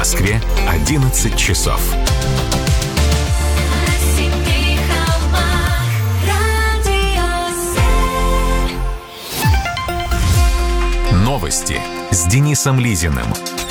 Москве 11 часов. Новости с Денисом Лизиным.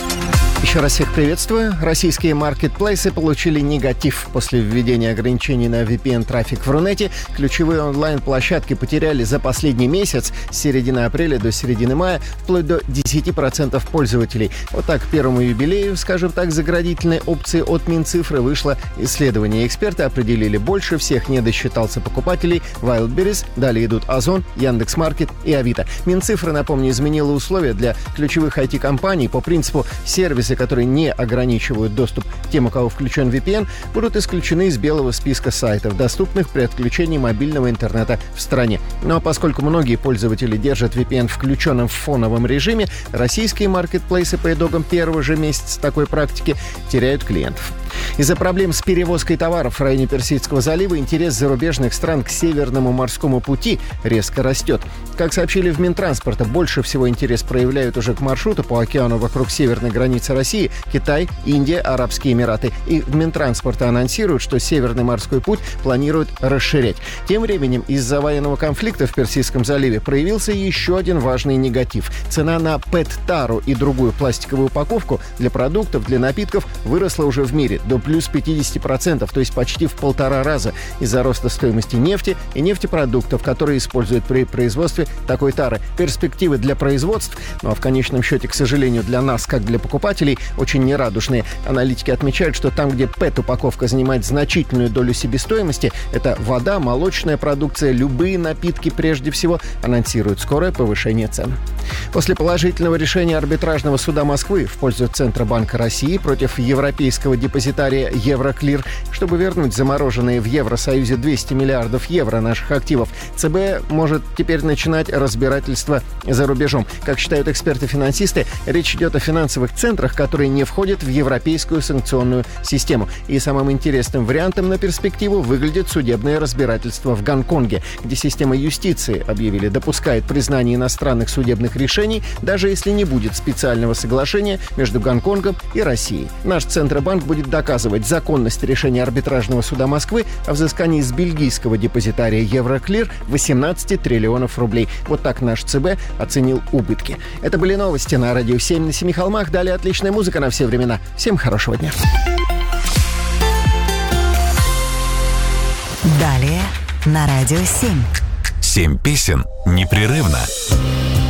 Еще раз всех приветствую. Российские маркетплейсы получили негатив после введения ограничений на VPN-трафик в Рунете. Ключевые онлайн-площадки потеряли за последний месяц с середины апреля до середины мая вплоть до 10% пользователей. Вот так к первому юбилею, скажем так, заградительной опции от Минцифры вышло исследование. Эксперты определили: больше всех не досчитался покупателей Wildberries, далее идут Озон, Яндекс.Маркет и Авито. Минцифра, напомню, изменила условия для ключевых IT-компаний по принципу: сервисы, которые не ограничивают доступ тем, у кого включен VPN, будут исключены из белого списка сайтов, доступных при отключении мобильного интернета в стране. Но поскольку многие пользователи держат VPN включенным в фоновом режиме, российские маркетплейсы по итогам первого же месяца такой практики теряют клиентов. Из-за проблем с перевозкой товаров в районе Персидского залива интерес зарубежных стран к Северному морскому пути резко растет. Как сообщили в Минтранспорта, больше всего интерес проявляют уже к маршруту по океану вокруг северной границы России Китай, Индия, Арабские Эмираты. И в Минтранспорта анонсируют, что Северный морской путь планируют расширять. Тем временем из-за военного конфликта в Персидском заливе проявился еще один важный негатив. Цена на ПЭТ-тару и другую пластиковую упаковку для продуктов, для напитков выросла уже в мире до плюс 50%, то есть почти в 1,5 раза из-за роста стоимости нефти и нефтепродуктов, которые используют при производстве такой тары. Перспективы для производств, ну а в конечном счете, к сожалению, для нас, как для покупателей, очень нерадужные. Аналитики отмечают, что там, где ПЭТ-упаковка занимает значительную долю себестоимости, это вода, молочная продукция, любые напитки прежде всего, анонсируют скорое повышение цен. После положительного решения арбитражного суда Москвы в пользу Центробанка России против европейского депозитария Евроклир, чтобы вернуть замороженные в Евросоюзе 200 миллиардов евро наших активов, ЦБ может теперь начинать разбирательство за рубежом. Как считают эксперты-финансисты, речь идет о финансовых центрах, которые не входят в европейскую санкционную систему. И самым интересным вариантом на перспективу выглядит судебное разбирательство в Гонконге, где система юстиции, объявили, допускает признание иностранных судебных решений, даже если не будет специального соглашения между Гонконгом и Россией. Наш Центробанк будет доказывать законность решения арбитражного суда Москвы о взыскании с бельгийского депозитария Евроклир 18 триллионов рублей. Вот так наш ЦБ оценил убытки. Это были новости на Радио 7 на Семи холмах. Далее отличная музыка на все времена. Всем хорошего дня. Далее на Радио 7. 7 песен непрерывно.